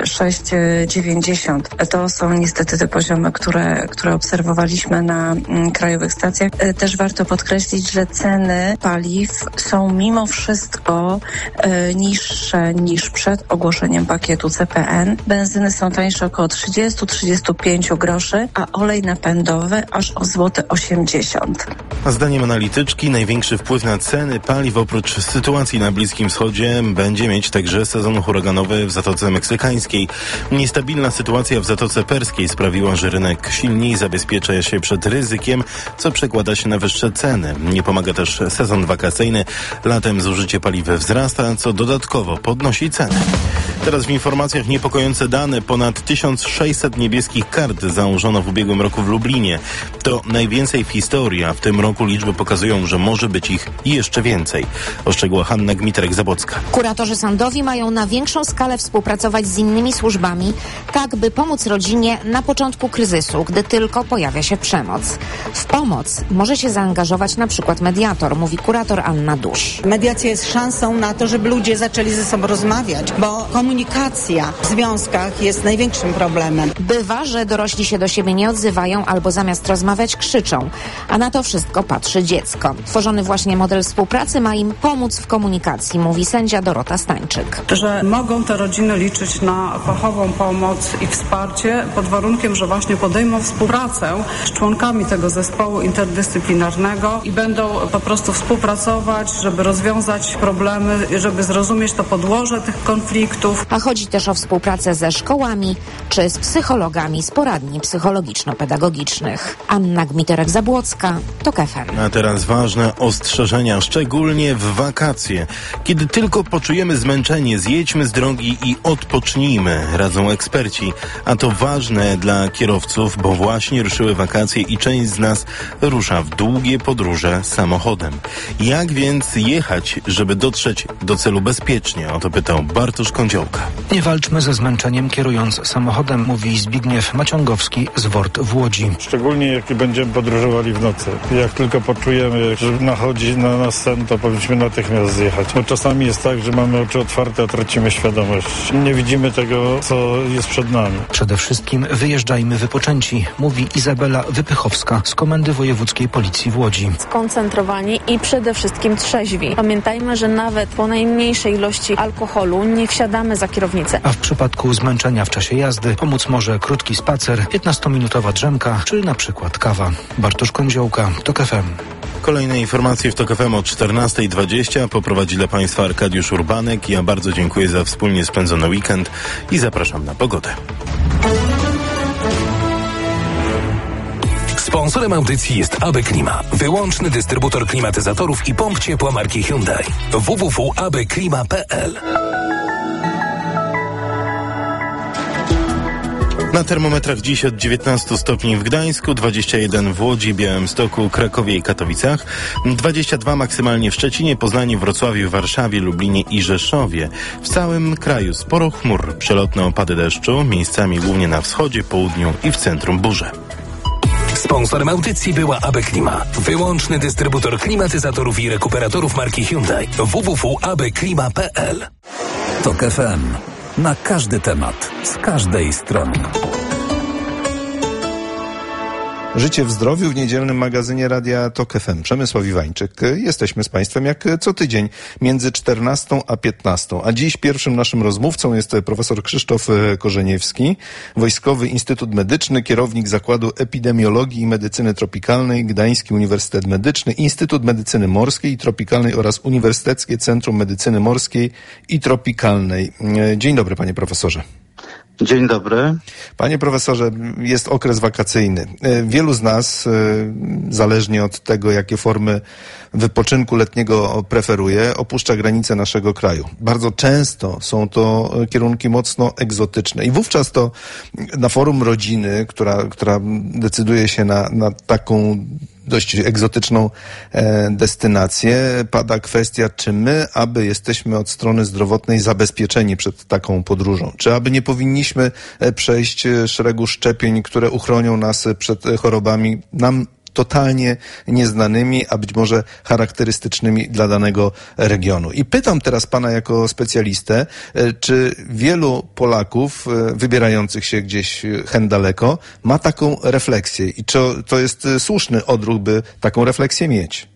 6,90. To są niestety te poziomy, które obserwowaliśmy na krajowych stacjach. Też warto podkreślić, że ceny paliw są mimo wszystko niższe niż przed ogłoszeniem pakietu CPN. Benzyny są tańsze około 30-35 groszy, a olej napędowy aż o złoty 80. A zdaniem analityczki największy wpływ na ceny paliw oprócz sytuacji na Bliskim Wschodzie będzie mieć także sezon huraganowy w Zatoce Meksykańskiej. Niestabilna sytuacja w Zatoce Perskiej sprawiła, że rynek silniej zabezpiecza się przed ryzykiem, co przekłada się na wyższe ceny. Nie pomaga też sezon wakacyjny. Latem zużycie paliw wzrasta, co dodatkowo podnosi ceny. Teraz w informacjach niepokojące dane. Ponad 1600 niebieskich kart założono w ubiegłym roku w Lublinie. To najwięcej w historii, a w tym roku liczby pokazują, że może być ich jeszcze więcej. Oszczegóła Hanna Gmiterek-Zabłocka. Kuratorzy sądowi mają na większą skalę współpracować z innymi służbami, tak by pomóc rodzinie na początku kryzysu, gdy tylko pojawia się przemoc. W pomoc może się zaangażować na przykład mediator, mówi kurator Anna Dusz. Mediacja jest szansą na to, żeby ludzie zaczęli ze sobą rozmawiać, bo komunikacja w związkach jest największym problemem. Bywa, że dorośli się do siebie nie odzywają albo zamiast rozmawiać krzyczą, a na to wszystko patrzy dziecko. Tworzony właśnie model współpracy ma im pomóc w komunikacji, mówi sędzia Dorota Stańczyk. Że mogą te rodziny liczyć na fachową pomoc i wsparcie pod warunkiem, że właśnie podejmą współpracę z członkami tego zespołu interdyscyplinarnego i będą po prostu współpracować, żeby rozwiązać problemy, żeby zrozumieć to podłoże tych konfliktów. A chodzi też o współpracę ze szkołami czy z psychologami z poradni psychologiczno-pedagogicznych. Anna Gmiterek-Zabłocka, TOG FM. A teraz ważne ostrzeżenia, szczególnie w wakacje. Kiedy tylko poczujemy zmęczenie, zjedźmy z drogi i odpocznijmy, radzą eksperci. A to ważne dla kierowców, bo właśnie ruszyły wakacje i część z nas rusza w długie podróże samochodem. Jak więc jechać, żeby dotrzeć do celu bezpiecznie? O to pytał Bartosz Kądziołka. Nie walczmy ze zmęczeniem kierując samochodem, mówi Zbigniew Maciągowski z WORT w Łodzi. Szczególnie jak będziemy podróżowali w nocy. Jak tylko poczujemy, że nachodzi na nas sen, to powinniśmy natychmiast zjechać. Bo czasami jest tak, że mamy oczy otwarte, a tracimy świadomość. Nie widzimy tego, co jest przed nami. Przede wszystkim wyjeżdżajmy wypoczęci, mówi Izabela Wypychowska z Komendy Wojewódzkiej Policji w Łodzi. Skoncentrowani i przede wszystkim trzeźwi. Pamiętajmy, że nawet po najmniejszej ilości alkoholu nie wsiadamy za kierownicę. A w przypadku zmęczenia w czasie jazdy pomóc może krótki spacer, 15-minutowa drzemka czy na przykład kawa. Bartosz Kądziołka, TOG FM. Kolejne informacje w TOG FM o 14:20 poprowadzi dla Państwa Arkadiusz Urbanek. Ja bardzo dziękuję za wspólnie spędzony weekend i zapraszam na pogodę. Sponsorem audycji jest AB Klima, wyłączny dystrybutor klimatyzatorów i pomp ciepła marki Hyundai. www.abklima.pl. Na termometrach dziś od 19 stopni w Gdańsku, 21 w Łodzi, Białymstoku, Krakowie i Katowicach, 22 maksymalnie w Szczecinie, Poznaniu, Wrocławiu, Warszawie, Lublinie i Rzeszowie. W całym kraju sporo chmur, przelotne opady deszczu, miejscami głównie na wschodzie, południu i w centrum burze. Sponsorem audycji była AB Klima, wyłączny dystrybutor klimatyzatorów i rekuperatorów marki Hyundai. www.abklima.pl. TOG FM. Na każdy temat, z każdej strony. Życie w zdrowiu w niedzielnym magazynie Radia TOG FM. Przemysław Iwańczyk. Jesteśmy z Państwem jak co tydzień między 14 a 15. A dziś pierwszym naszym rozmówcą jest profesor Krzysztof Korzeniewski, Wojskowy Instytut Medyczny, kierownik Zakładu Epidemiologii i Medycyny Tropikalnej, Gdański Uniwersytet Medyczny, Instytut Medycyny Morskiej i Tropikalnej oraz Uniwersyteckie Centrum Medycyny Morskiej i Tropikalnej. Dzień dobry, panie profesorze. Dzień dobry. Panie profesorze, jest okres wakacyjny. Wielu z nas, zależnie od tego, jakie formy wypoczynku letniego preferuje, opuszcza granice naszego kraju. Bardzo często są to kierunki mocno egzotyczne i wówczas to na forum rodziny, która decyduje się na taką dość egzotyczną destynację, pada kwestia, czy my, aby jesteśmy od strony zdrowotnej zabezpieczeni przed taką podróżą, czy aby nie powinniśmy przejść szeregu szczepień, które uchronią nas przed chorobami nam totalnie nieznanymi, a być może charakterystycznymi dla danego regionu. I pytam teraz pana jako specjalistę, czy wielu Polaków wybierających się gdzieś hen daleko ma taką refleksję i czy to jest słuszny odruch, by taką refleksję mieć?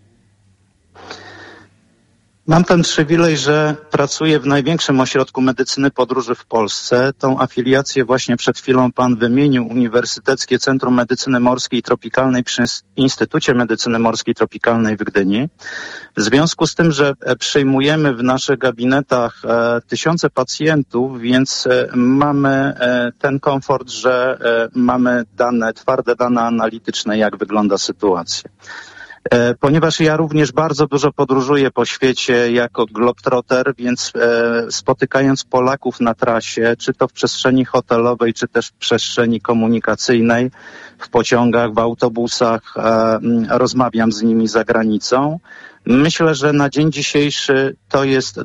Mam ten przywilej, że pracuję w największym ośrodku medycyny podróży w Polsce. Tą afiliację właśnie przed chwilą pan wymienił, Uniwersyteckie Centrum Medycyny Morskiej i Tropikalnej przy Instytucie Medycyny Morskiej i Tropikalnej w Gdyni. W związku z tym, że przyjmujemy w naszych gabinetach tysiące pacjentów, więc mamy ten komfort, że mamy dane, twarde dane analityczne, jak wygląda sytuacja. Ponieważ ja również bardzo dużo podróżuję po świecie jako globetrotter, więc spotykając Polaków na trasie, czy to w przestrzeni hotelowej, czy też w przestrzeni komunikacyjnej, w pociągach, w autobusach, rozmawiam z nimi za granicą. Myślę, że na dzień dzisiejszy to jest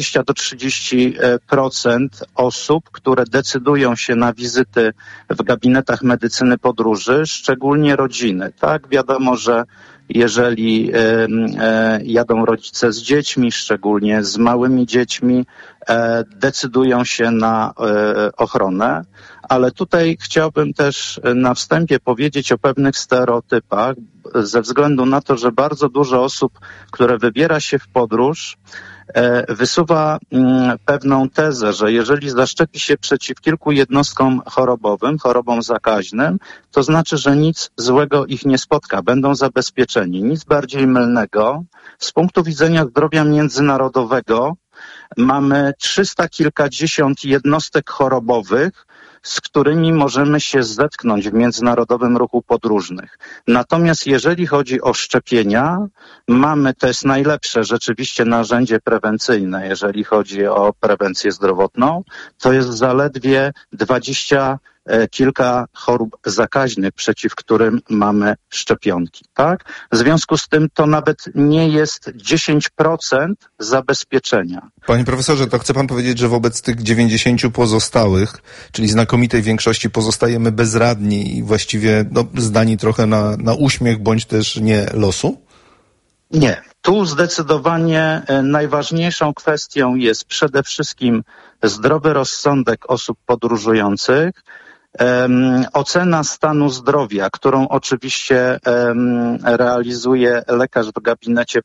20-30% osób, które decydują się na wizyty w gabinetach medycyny podróży, szczególnie rodziny. Tak, wiadomo, że jeżeli jadą rodzice z dziećmi, szczególnie z małymi dziećmi, decydują się na ochronę. Ale tutaj chciałbym też na wstępie powiedzieć o pewnych stereotypach, ze względu na to, że bardzo dużo osób, które wybiera się w podróż, wysuwa pewną tezę, że jeżeli zaszczepi się przeciw kilku jednostkom chorobowym, chorobom zakaźnym, to znaczy, że nic złego ich nie spotka, będą zabezpieczeni. Nic bardziej mylnego. Z punktu widzenia zdrowia międzynarodowego mamy 300 kilkadziesiąt jednostek chorobowych, z którymi możemy się zetknąć w międzynarodowym ruchu podróżnych. Natomiast jeżeli chodzi o szczepienia, to jest najlepsze rzeczywiście narzędzie prewencyjne, jeżeli chodzi o prewencję zdrowotną, to jest zaledwie 20 kilka chorób zakaźnych, przeciw którym mamy szczepionki, tak? W związku z tym to nawet nie jest 10% zabezpieczenia. Panie profesorze, to chce pan powiedzieć, że wobec tych 90 pozostałych, czyli znakomitej większości, pozostajemy bezradni i właściwie zdani trochę na uśmiech, bądź też nie losu? Nie. Tu zdecydowanie najważniejszą kwestią jest przede wszystkim zdrowy rozsądek osób podróżujących, ocena stanu zdrowia, którą oczywiście realizuje lekarz w gabinecie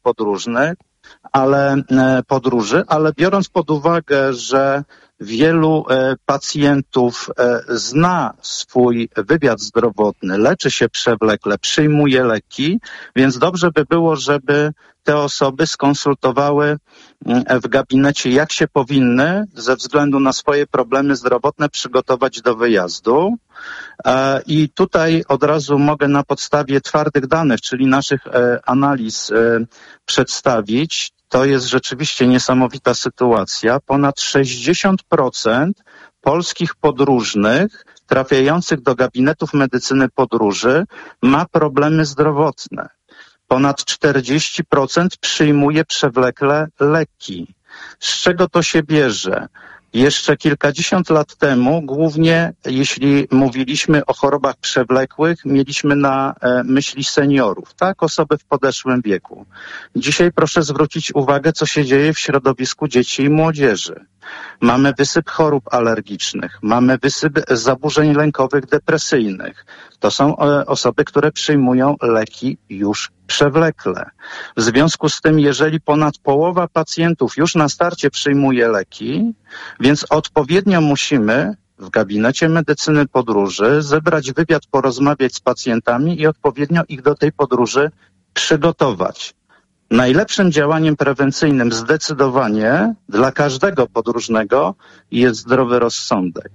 podróży, ale biorąc pod uwagę, że wielu pacjentów zna swój wywiad zdrowotny, leczy się przewlekle, przyjmuje leki, więc dobrze by było, żeby te osoby skonsultowały w gabinecie, jak się powinny ze względu na swoje problemy zdrowotne przygotować do wyjazdu. I tutaj od razu mogę na podstawie twardych danych, czyli naszych analiz przedstawić. To jest rzeczywiście niesamowita sytuacja. Ponad 60% polskich podróżnych trafiających do gabinetów medycyny podróży ma problemy zdrowotne. Ponad 40% przyjmuje przewlekle leki. Z czego to się bierze? Jeszcze kilkadziesiąt lat temu, głównie jeśli mówiliśmy o chorobach przewlekłych, mieliśmy na myśli seniorów, tak, osoby w podeszłym wieku. Dzisiaj proszę zwrócić uwagę, co się dzieje w środowisku dzieci i młodzieży. Mamy wysyp chorób alergicznych, mamy wysyp zaburzeń lękowych, depresyjnych. To są osoby, które przyjmują leki już przewlekle. W związku z tym, jeżeli ponad połowa pacjentów już na starcie przyjmuje leki, więc odpowiednio musimy w gabinecie medycyny podróży zebrać wywiad, porozmawiać z pacjentami i odpowiednio ich do tej podróży przygotować. Najlepszym działaniem prewencyjnym zdecydowanie dla każdego podróżnego jest zdrowy rozsądek.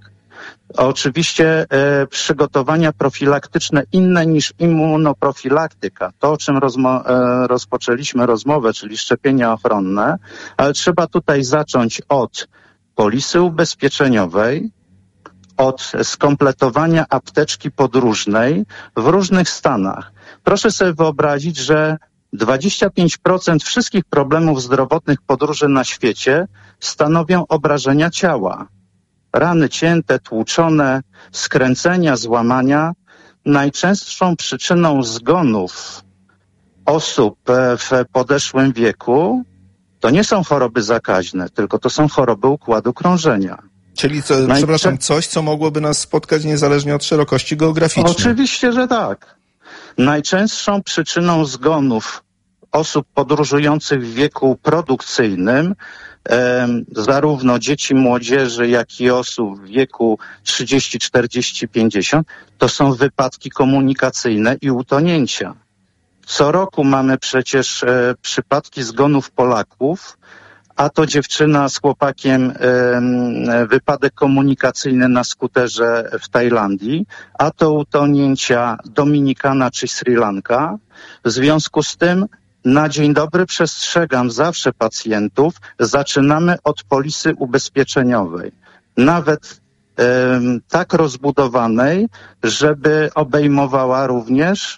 Oczywiście przygotowania profilaktyczne inne niż immunoprofilaktyka, to o czym rozpoczęliśmy rozmowę, czyli szczepienia ochronne, ale trzeba tutaj zacząć od polisy ubezpieczeniowej, od skompletowania apteczki podróżnej w różnych stanach. Proszę sobie wyobrazić, że 25% wszystkich problemów zdrowotnych podróży na świecie stanowią obrażenia ciała. Rany cięte, tłuczone, skręcenia, złamania. Najczęstszą przyczyną zgonów osób w podeszłym wieku to nie są choroby zakaźne, tylko to są choroby układu krążenia. Czyli coś, co mogłoby nas spotkać niezależnie od szerokości geograficznej. Oczywiście, że tak. Najczęstszą przyczyną zgonów osób podróżujących w wieku produkcyjnym, zarówno dzieci, młodzieży, jak i osób w wieku 30, 40, 50, to są wypadki komunikacyjne i utonięcia. Co roku mamy przecież przypadki zgonów Polaków, a to dziewczyna z chłopakiem, wypadek komunikacyjny na skuterze w Tajlandii, a to utonięcia Dominikana czy Sri Lanka. W związku z tym na dzień dobry przestrzegam zawsze pacjentów, zaczynamy od polisy ubezpieczeniowej. Nawet tak rozbudowanej, żeby obejmowała również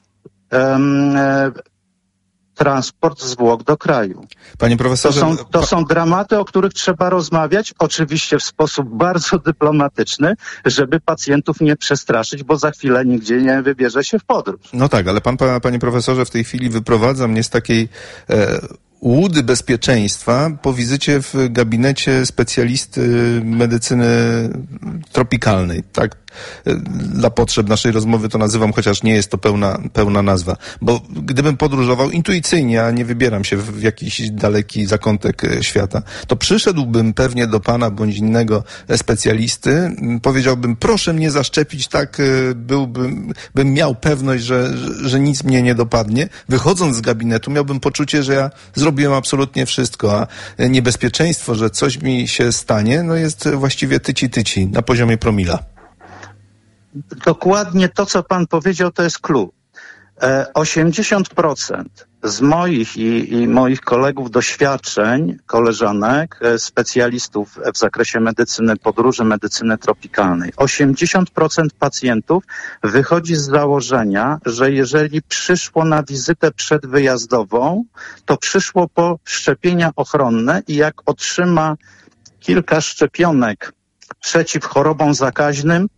transport zwłok do kraju. Panie profesorze, to są dramaty, o których trzeba rozmawiać, oczywiście w sposób bardzo dyplomatyczny, żeby pacjentów nie przestraszyć, bo za chwilę nigdzie nie wybierze się w podróż. No tak, ale panie profesorze, w tej chwili wyprowadza mnie z takiej łudy bezpieczeństwa po wizycie w gabinecie specjalisty medycyny tropikalnej, tak? Dla potrzeb naszej rozmowy to nazywam, chociaż nie jest to pełna nazwa. Bo gdybym podróżował intuicyjnie, a nie wybieram się w jakiś daleki zakątek świata, to przyszedłbym pewnie do pana bądź innego specjalisty, powiedziałbym, proszę mnie zaszczepić, tak bym miał pewność, że nic mnie nie dopadnie. Wychodząc z gabinetu miałbym poczucie, że ja zrobiłem absolutnie wszystko, a niebezpieczeństwo, że coś mi się stanie, no jest właściwie tyci na poziomie promila. Dokładnie to, co pan powiedział, to jest clue. 80% z moich i moich kolegów doświadczeń, koleżanek, specjalistów w zakresie medycyny podróży, medycyny tropikalnej, 80% pacjentów wychodzi z założenia, że jeżeli przyszło na wizytę przedwyjazdową, to przyszło po szczepienia ochronne i jak otrzyma kilka szczepionek przeciw chorobom zakaźnym,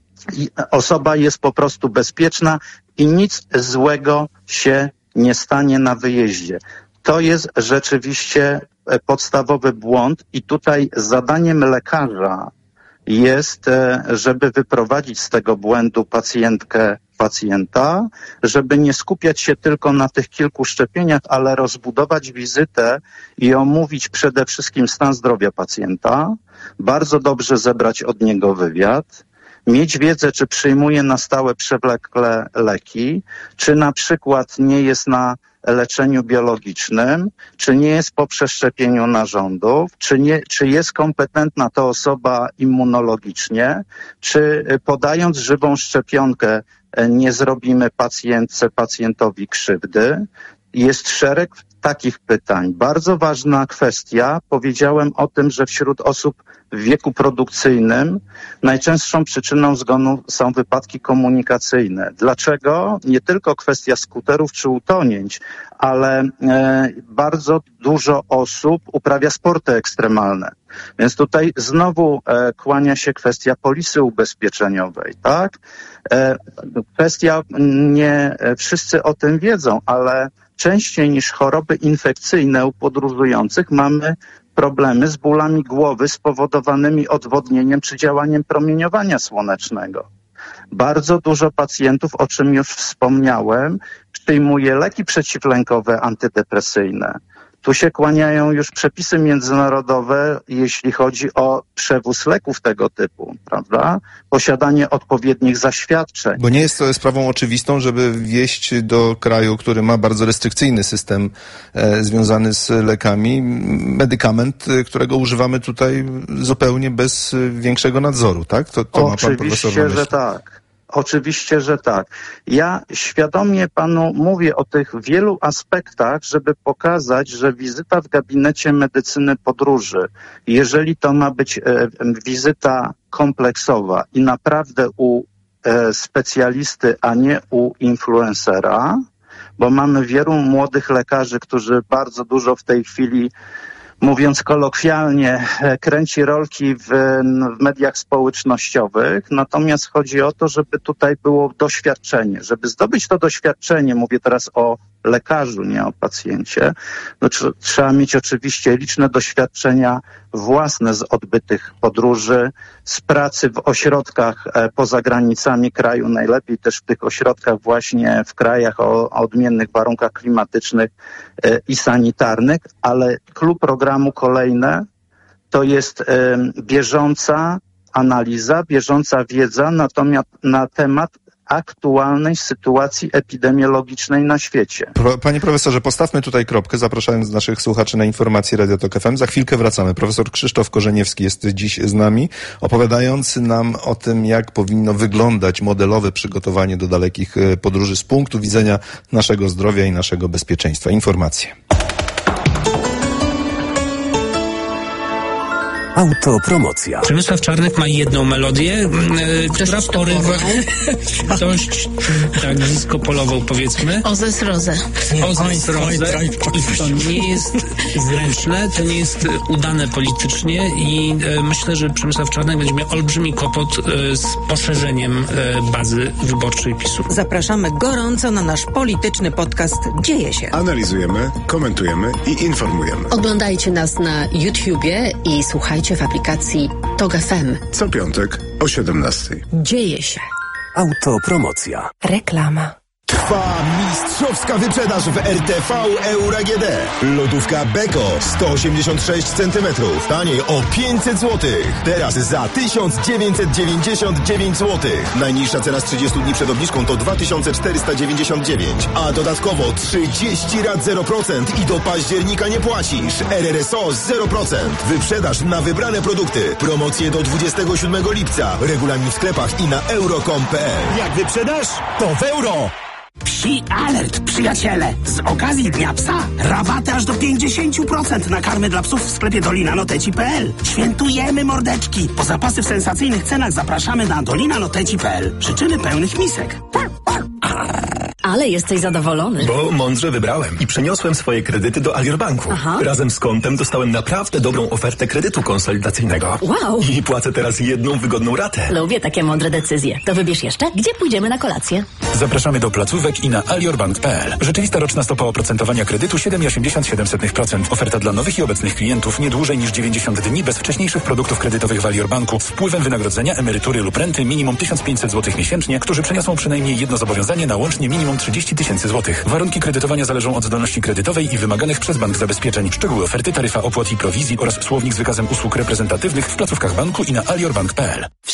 osoba jest po prostu bezpieczna i nic złego się nie stanie na wyjeździe. To jest rzeczywiście podstawowy błąd i tutaj zadaniem lekarza jest, żeby wyprowadzić z tego błędu pacjenta, żeby nie skupiać się tylko na tych kilku szczepieniach, ale rozbudować wizytę i omówić przede wszystkim stan zdrowia pacjenta, bardzo dobrze zebrać od niego wywiad, mieć wiedzę, czy przyjmuje na stałe przewlekle leki, czy na przykład nie jest na leczeniu biologicznym, czy nie jest po przeszczepieniu narządów, czy jest kompetentna to osoba immunologicznie, czy podając żywą szczepionkę nie zrobimy pacjentowi krzywdy. Jest szereg takich pytań. Bardzo ważna kwestia, powiedziałem o tym, że wśród osób w wieku produkcyjnym najczęstszą przyczyną zgonu są wypadki komunikacyjne. Dlaczego? Nie tylko kwestia skuterów czy utonięć, ale bardzo dużo osób uprawia sporty ekstremalne. Więc tutaj znowu kłania się kwestia polisy ubezpieczeniowej, tak? Kwestia, nie wszyscy o tym wiedzą, ale częściej niż choroby infekcyjne u podróżujących mamy problemy z bólami głowy spowodowanymi odwodnieniem czy działaniem promieniowania słonecznego. Bardzo dużo pacjentów, o czym już wspomniałem, przyjmuje leki przeciwlękowe, antydepresyjne. Tu się kłaniają już przepisy międzynarodowe, jeśli chodzi o przewóz leków tego typu, prawda? Posiadanie odpowiednich zaświadczeń. Bo nie jest to sprawą oczywistą, żeby wieść do kraju, który ma bardzo restrykcyjny system związany z lekami, medykament, którego używamy tutaj zupełnie bez większego nadzoru, tak? To ma pan profesor na myśli. Że tak. Oczywiście, że tak. Ja świadomie panu mówię o tych wielu aspektach, żeby pokazać, że wizyta w gabinecie medycyny podróży, jeżeli to ma być wizyta kompleksowa i naprawdę u specjalisty, a nie u influencera, bo mamy wielu młodych lekarzy, którzy bardzo dużo w tej chwili, mówiąc kolokwialnie, kręci rolki w mediach społecznościowych, natomiast chodzi o to, żeby tutaj było doświadczenie. Żeby zdobyć to doświadczenie, mówię teraz o lekarzu, nie o pacjencie, no trzeba mieć oczywiście liczne doświadczenia własne z odbytych podróży, z pracy w ośrodkach poza granicami kraju, najlepiej też w tych ośrodkach właśnie w krajach o odmiennych warunkach klimatycznych i sanitarnych, ale clou programu kolejne to jest bieżąca analiza, bieżąca wiedza na temat aktualnej sytuacji epidemiologicznej na świecie. Panie profesorze, postawmy tutaj kropkę, zapraszając naszych słuchaczy na informacje Radio Tok FM. Za chwilkę wracamy. Profesor Krzysztof Korzeniewski jest dziś z nami, opowiadający nam o tym, jak powinno wyglądać modelowe przygotowanie do dalekich podróży z punktu widzenia naszego zdrowia i naszego bezpieczeństwa. Informacje. Autopromocja. Przemysław Czarnek ma jedną melodię, która porywa dość tak disco-polową, powiedzmy. Ozes Rozę. Ozes Rozę. I to nie jest zręczne, to nie jest udane politycznie i myślę, że Przemysław Czarnek będzie miał olbrzymi kłopot z poszerzeniem bazy wyborczej PiS-u. Zapraszamy gorąco na nasz polityczny podcast Dzieje się. Analizujemy, komentujemy i informujemy. Oglądajcie nas na YouTubie i słuchajcie w aplikacji Tok FM. Co piątek o 17:00. Dzieje się. Autopromocja. Reklama. Trwa mistrzowska wyprzedaż w RTV Euro AGD. Lodówka Beko 186 cm. Taniej o 500 zł. Teraz za 1999 zł. Najniższa cena z 30 dni przed obniżką to 2499. A dodatkowo 30 rat 0% i do października nie płacisz. RRSO 0%. Wyprzedaż na wybrane produkty. Promocje do 27 lipca. Regulamin w sklepach i na euro.com.pl. Jak wyprzedasz? To w euro! Psi alert, przyjaciele! Z okazji Dnia Psa rabaty aż do 50% na karmy dla psów w sklepie dolinanoteci.pl. Świętujemy, mordeczki! Po zapasy w sensacyjnych cenach zapraszamy na dolinanoteci.pl. Życzymy pełnych misek. Ale jesteś zadowolony. Bo mądrze wybrałem i przeniosłem swoje kredyty do Alior Banku. Aha. Razem z kontem dostałem naprawdę dobrą ofertę kredytu konsolidacyjnego. Wow! I płacę teraz jedną wygodną ratę. Lubię takie mądre decyzje. To wybierz jeszcze, gdzie pójdziemy na kolację. Zapraszamy do placówek i na aliorbank.pl. Rzeczywista roczna stopa oprocentowania kredytu 7,87%. Oferta dla nowych i obecnych klientów nie dłużej niż 90 dni bez wcześniejszych produktów kredytowych w Alior Banku z wpływem wynagrodzenia, emerytury lub renty minimum 1500 zł miesięcznie, którzy przeniosą przynajmniej jedno zobowiązanie na łącznie minimum 30 000 złotych. Warunki kredytowania zależą od zdolności kredytowej i wymaganych przez bank zabezpieczeń. Szczegóły oferty, taryfa opłat i prowizji oraz słownik z wykazem usług reprezentatywnych w placówkach banku i na aliorbank.pl.